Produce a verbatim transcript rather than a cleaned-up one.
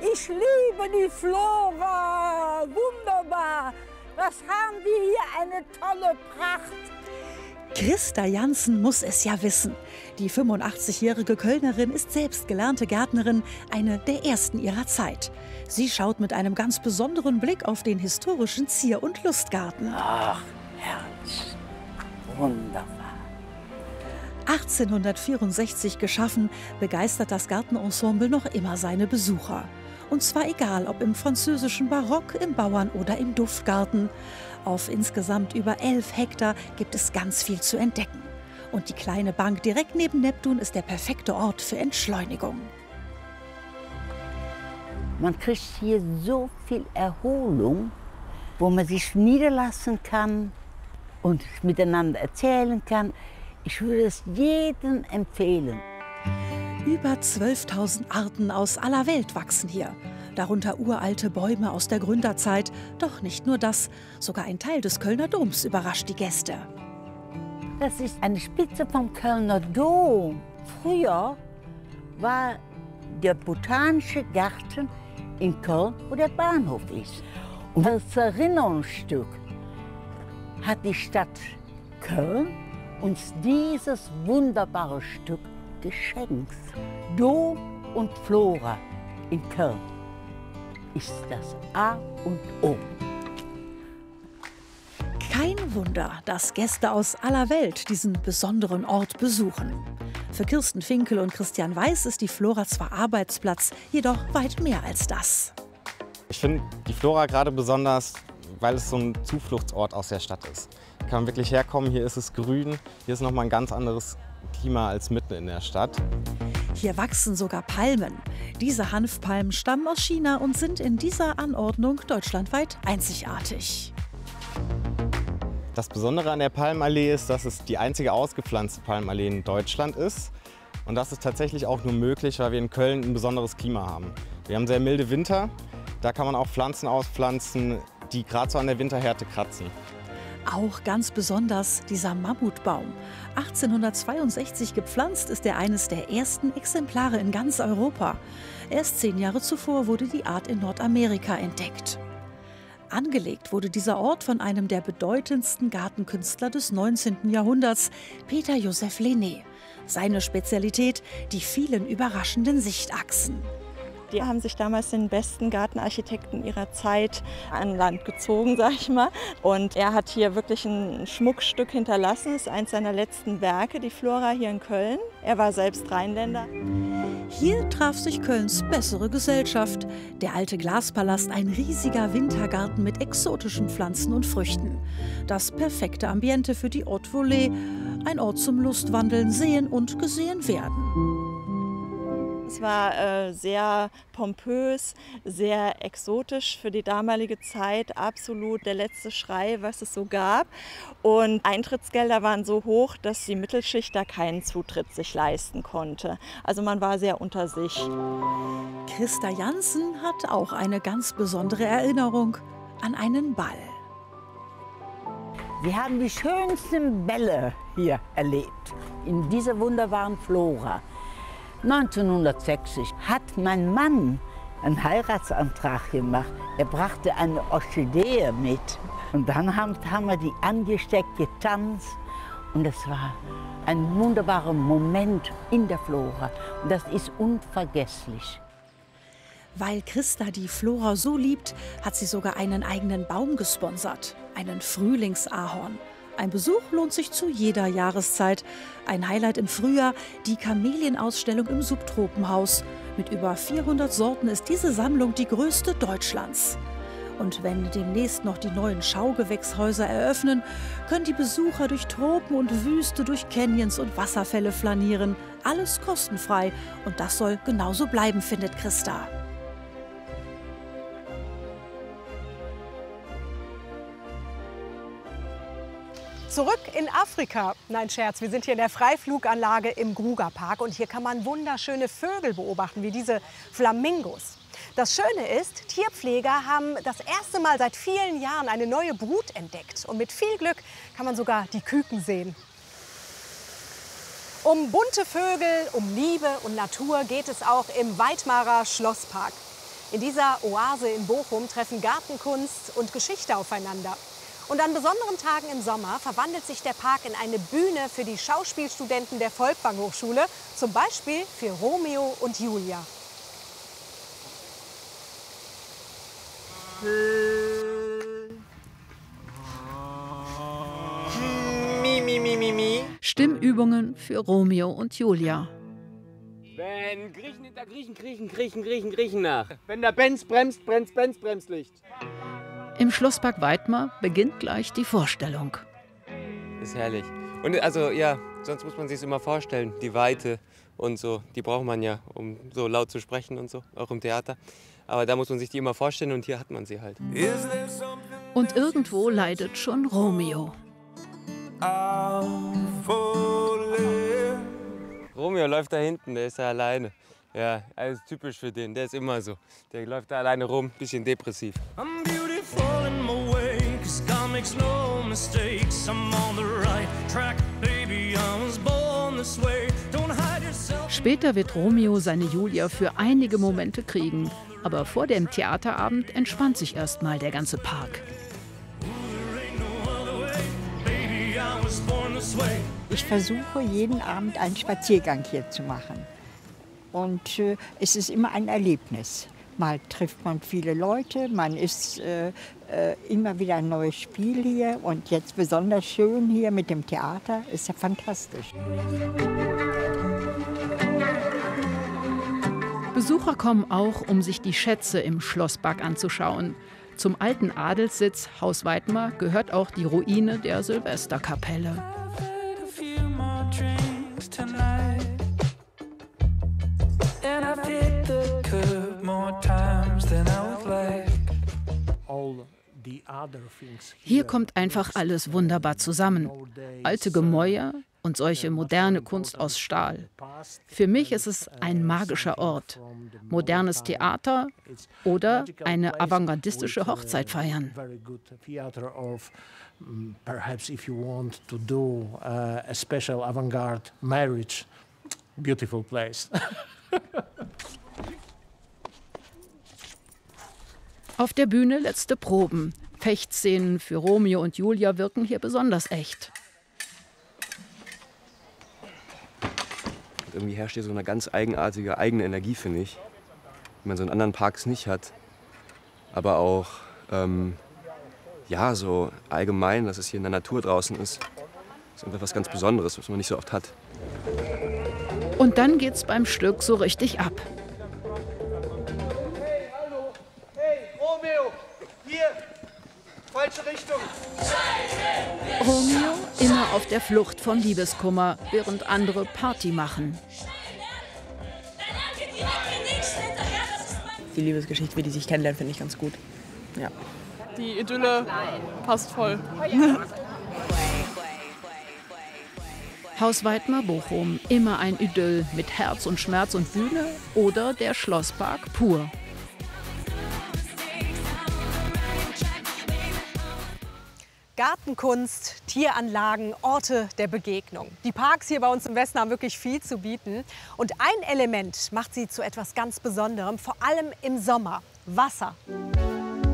Ich liebe die Flora. Wunderbar. Was haben wir hier? Eine tolle Pracht. Christa Janssen muss es ja wissen. Die fünfundachtzigjährige Kölnerin ist selbst gelernte Gärtnerin, eine der ersten ihrer Zeit. Sie schaut mit einem ganz besonderen Blick auf den historischen Zier- und Lustgarten. Ach, herrlich. Wunderbar. achtzehnhundertvierundsechzig geschaffen, begeistert das Gartenensemble noch immer seine Besucher. Und zwar egal, ob im französischen Barock, im Bauern- oder im Duftgarten. Auf insgesamt über elf Hektar gibt es ganz viel zu entdecken. Und die kleine Bank direkt neben Neptun ist der perfekte Ort für Entschleunigung. Man kriegt hier so viel Erholung, wo man sich niederlassen kann und miteinander erzählen kann. Ich würde es jedem empfehlen. Über zwölftausend Arten aus aller Welt wachsen hier. Darunter uralte Bäume aus der Gründerzeit. Doch nicht nur das, sogar ein Teil des Kölner Doms überrascht die Gäste. Das ist eine Spitze vom Kölner Dom. Früher war der Botanische Garten in Köln, wo der Bahnhof ist. Und als Erinnerungsstück hat die Stadt Köln uns dieses wunderbare Stück geschenkt. Dom und Flora in Köln ist das A und O. Kein Wunder, dass Gäste aus aller Welt diesen besonderen Ort besuchen. Für Kirsten Finkel und Christian Weiß ist die Flora zwar Arbeitsplatz, jedoch weit mehr als das. Ich finde die Flora gerade besonders, weil es so ein Zufluchtsort aus der Stadt ist. Hier kann man wirklich herkommen, hier ist es grün, hier ist nochmal ein ganz anderes Klima als mitten in der Stadt. Hier wachsen sogar Palmen. Diese Hanfpalmen stammen aus China und sind in dieser Anordnung deutschlandweit einzigartig. Das Besondere an der Palmenallee ist, dass es die einzige ausgepflanzte Palmenallee in Deutschland ist. Und das ist tatsächlich auch nur möglich, weil wir in Köln ein besonderes Klima haben. Wir haben sehr milde Winter, da kann man auch Pflanzen auspflanzen, die gerade so an der Winterhärte kratzen. Auch ganz besonders dieser Mammutbaum. achtzehnhundertzweiundsechzig gepflanzt ist er eines der ersten Exemplare in ganz Europa. Erst zehn Jahre zuvor wurde die Art in Nordamerika entdeckt. Angelegt wurde dieser Ort von einem der bedeutendsten Gartenkünstler des neunzehnten Jahrhunderts, Peter Joseph Lenné. Seine Spezialität, die vielen überraschenden Sichtachsen. Die haben sich damals den besten Gartenarchitekten ihrer Zeit an Land gezogen, sag ich mal. Und er hat hier wirklich ein Schmuckstück hinterlassen. Das ist eines seiner letzten Werke, die Flora hier in Köln. Er war selbst Rheinländer. Hier traf sich Kölns bessere Gesellschaft. Der alte Glaspalast, ein riesiger Wintergarten mit exotischen Pflanzen und Früchten. Das perfekte Ambiente für die Haute Volée, ein Ort zum Lustwandeln, Sehen und Gesehen werden. Es war äh, sehr pompös, sehr exotisch für die damalige Zeit, absolut der letzte Schrei, was es so gab. Und Eintrittsgelder waren so hoch, dass die Mittelschicht da keinen Zutritt sich leisten konnte. Also man war sehr unter sich. Christa Janssen hat auch eine ganz besondere Erinnerung an einen Ball. Wir haben die schönsten Bälle hier erlebt, in dieser wunderbaren Flora. neunzehnhundertsechzig hat mein Mann einen Heiratsantrag gemacht. Er brachte eine Orchidee mit. Und dann haben, haben wir die angesteckt, getanzt. Und es war ein wunderbarer Moment in der Flora. Und das ist unvergesslich. Weil Christa die Flora so liebt, hat sie sogar einen eigenen Baum gesponsert. Einen Frühlingsahorn. Ein Besuch lohnt sich zu jeder Jahreszeit. Ein Highlight im Frühjahr, die Kamelienausstellung im Subtropenhaus. Mit über vierhundert Sorten ist diese Sammlung die größte Deutschlands. Und wenn demnächst noch die neuen Schaugewächshäuser eröffnen, können die Besucher durch Tropen und Wüste, durch Canyons und Wasserfälle flanieren. Alles kostenfrei. Und das soll genauso bleiben, findet Christa. Zurück in Afrika. Nein, Scherz, wir sind hier in der Freifluganlage im Krugerpark und hier kann man wunderschöne Vögel beobachten, wie diese Flamingos. Das Schöne ist, Tierpfleger haben das erste Mal seit vielen Jahren eine neue Brut entdeckt. Und mit viel Glück kann man sogar die Küken sehen. Um bunte Vögel, um Liebe und Natur geht es auch im Weitmarer Schlosspark. In dieser Oase in Bochum treffen Gartenkunst und Geschichte aufeinander. Und an besonderen Tagen im Sommer verwandelt sich der Park in eine Bühne für die Schauspielstudenten der Folkwang Hochschule, zum Beispiel für Romeo und Julia. Mi, mi, mi, mi, mi. Stimmübungen für Romeo und Julia. Wenn Griechen hinter Griechen, Griechen, Griechen, Griechen, Griechen nach. Wenn der Benz bremst, bremst, Benz, Bremslicht. Im Schlosspark Weitmar beginnt gleich die Vorstellung. Ist herrlich. Und also ja, sonst muss man sich immer vorstellen, die Weite und so, die braucht man ja, um so laut zu sprechen und so, auch im Theater. Aber da muss man sich die immer vorstellen und hier hat man sie halt. Und irgendwo leidet schon Romeo. Romeo läuft da hinten, der ist da alleine. Ja, das ist typisch für den, der ist immer so. Der läuft da alleine rum, bisschen depressiv. Später wird Romeo seine Julia für einige Momente kriegen. Aber vor dem Theaterabend entspannt sich erstmal der ganze Park. Ich versuche jeden Abend einen Spaziergang hier zu machen. Und äh, es ist immer ein Erlebnis. Mal trifft man viele Leute, man ist äh, äh, immer wieder ein neues Spiel hier. Und jetzt besonders schön hier mit dem Theater, ist ja fantastisch. Besucher kommen auch, um sich die Schätze im Schlosspark anzuschauen. Zum alten Adelssitz Haus Weitmar gehört auch die Ruine der Silvesterkapelle. Hier kommt einfach alles wunderbar zusammen. Alte Gemäuer und solche moderne Kunst aus Stahl. Für mich ist es ein magischer Ort. Modernes Theater oder eine avantgardistische Hochzeit feiern. Perhaps if you want to do uh, a special avant-garde marriage, beautiful place. Auf der Bühne letzte Proben. Fechtszenen für Romeo und Julia wirken hier besonders echt. Und irgendwie herrscht hier so eine ganz eigenartige eigene Energie, finde ich, die man so in anderen Parks nicht hat. Aber auch ähm, ja, so allgemein, dass es hier in der Natur draußen ist. Das ist einfach was ganz Besonderes, was man nicht so oft hat. Und dann geht's beim Stück so richtig ab. Hey, hallo! Hey, Romeo! Hier! Falsche Richtung! Romeo immer auf der Flucht vom Liebeskummer, während andere Party machen. Die Liebesgeschichte, wie die sich kennenlernen, finde ich ganz gut. Ja. Die Idylle passt voll. Haus Weitmar Bochum, immer ein Idyll mit Herz und Schmerz und Bühne oder der Schlosspark pur. Gartenkunst, Tieranlagen, Orte der Begegnung. Die Parks hier bei uns im Westen haben wirklich viel zu bieten. Und ein Element macht sie zu etwas ganz Besonderem, vor allem im Sommer: Wasser.